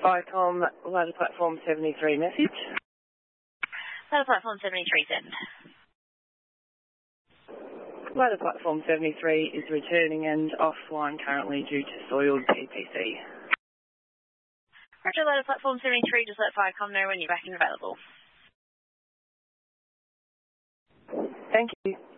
Vicom, ladder platform 73 message. Ladder platform 73 send. Ladder platform 73 is returning and offline currently due to soiled PPC. Roger, ladder platform 73, just let Vicom know when you're back and available. Thank you.